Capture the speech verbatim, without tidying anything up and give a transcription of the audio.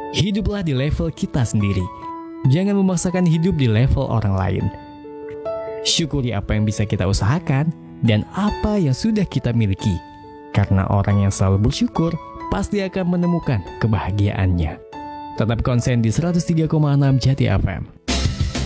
Hiduplah di level kita sendiri. Jangan memaksakan hidup di level orang lain. Syukuri apa yang bisa kita usahakan dan apa yang sudah kita miliki. Karena orang yang selalu bersyukur pasti akan menemukan kebahagiaannya. Tetap konsen di seratus tiga koma enam Jati F M.